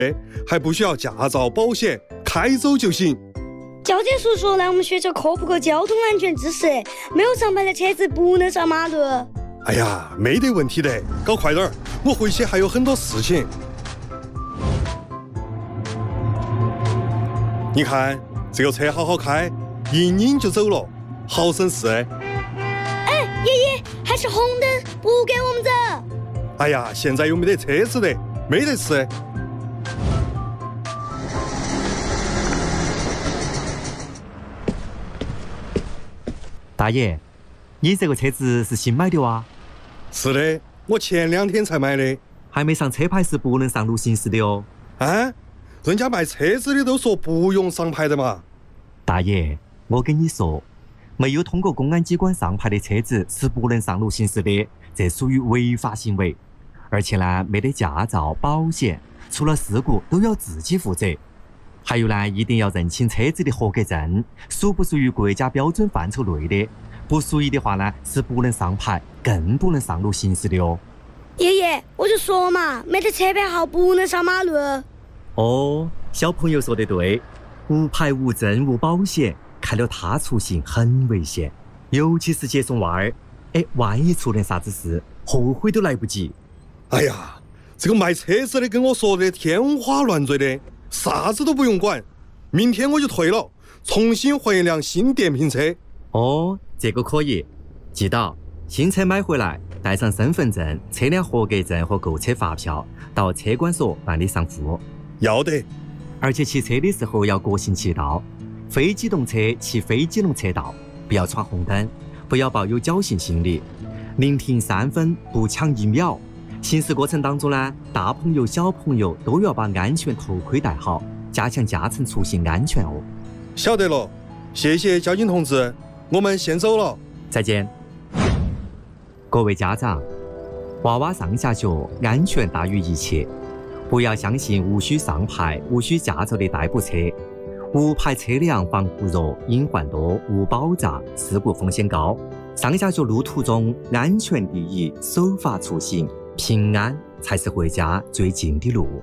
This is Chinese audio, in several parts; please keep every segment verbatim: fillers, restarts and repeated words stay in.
还不需要驾照保险，开走就行。 交警叔叔来我们学校科普个交通安全知识，没有上牌的车子不能上马路。 哎呀，没得问题的，搞快点儿，我回去还有很多事情。你看这个车好好开，一拧就走了，好省事。 哎，爷爷，还是红灯，不给我们走。 哎呀，现在又没得车子的，没得事。 大爷，你这个车子是新买的哇？ 是的，我前两天才买的。 还没上车牌是不能上路行驶的哦。 啊？人家卖车子的都说不用上牌的嘛。 大爷，我跟你说，没有通过公安机关上牌的车子是不能上路行驶的，这属于违法行为。而且呢，没得驾照、保险，出了事故都要自己负责。还有呢，一定要认清车子的合格证，属不属于国家标准范畴内的，不属于的话呢，是不能上牌，更不能上路行驶的哦。 爷爷，我就说嘛，没得车牌号不能上马路。 哦，小朋友说得对，无牌无证无保险，开了他出行很危险，尤其是接送娃儿，哎，万一出点啥子事，后悔都来不及。 哎呀，这个卖车子的跟我说的天花乱坠的，啥子都不用管，明天我就退了，重新换一辆新电瓶车。 哦，这个可以，记到新车买回来，带上身份证、车辆合格证和购车发票，到车管所办理上户。 要得。 而且骑车的时候要国行骑道，非机动车骑非机动车道，不要闯红灯，不要抱有侥幸心理，宁停三分不抢一秒。行驶过程当中呢，大朋友小朋友都要把安全头盔戴好，加强驾乘出行安全哦。 晓得了，谢谢交警同志，我们先走了。 再见。各位家长，娃娃上下学安全大于一切，不要相信无需上牌、无需驾照的代步车。无牌车辆防护弱、隐患多、无保障，事故风险高。上下学路途中，安全第一，守法出行，平安才是回家最近的路。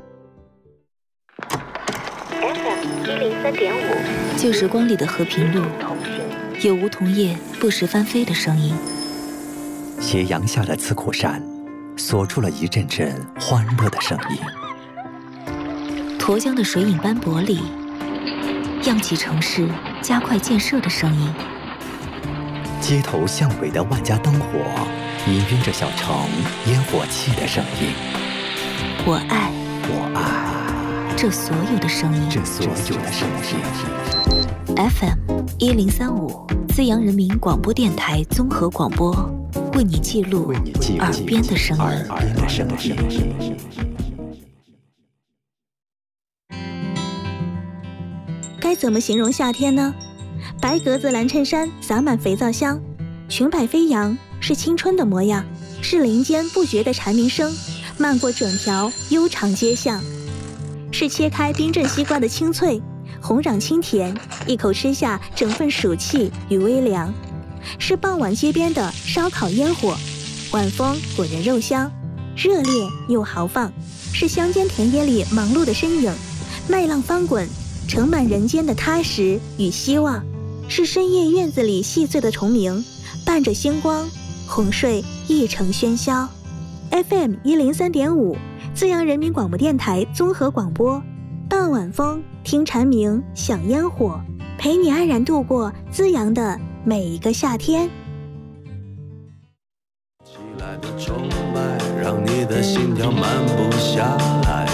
F M 一零三点五，旧时光里的和平路，有梧桐叶不时翻飞的声音。 斜阳下的刺库山，锁住了一阵阵欢乐的声音。 沱江的水影斑驳里，漾起城市加快建设的声音。 街头巷尾的万家灯火，氤氲着小城烟火气的声音。 我爱， 我爱这所有的声音， 这所有的声音。 F M 一零三五，资阳人民广播电台综合广播，为你记录耳边的声音。 耳边的声音。 该怎么形容夏天呢？白格子蓝衬衫洒满肥皂香，裙摆飞扬，是青春的模样，是林间不绝的蝉鸣声，漫过整条悠长街巷，是切开冰镇西瓜的清脆，红壤清甜，一口吃下整份暑气与微凉，是傍晚街边的烧烤烟火，晚风裹着肉香，热烈又豪放，是乡间田野里忙碌的身影，麦浪翻滚，盛满人间的踏实与希望，是深夜院子里细碎的虫鸣，伴着星光，哄睡一城喧嚣。F M 一零三点五，资阳人民广播电台综合广播，傍晚风，听蝉鸣，享烟火，陪你安然度过资阳的每一个夏天。 起来的崇拜，让你的心跳慢不下来。